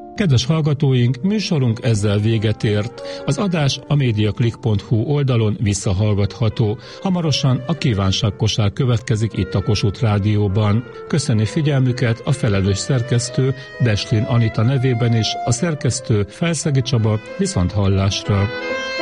Kedves hallgatóink, műsorunk ezzel véget ért. Az adás a mediaclick.hu oldalon visszahallgatható. Hamarosan a kívánságkosár következik itt a Kossuth Rádióban. Köszöni figyelmüket a felelős szerkesztő Beslin Anita nevében is, a szerkesztő Felszegi Csaba, viszont hallásra.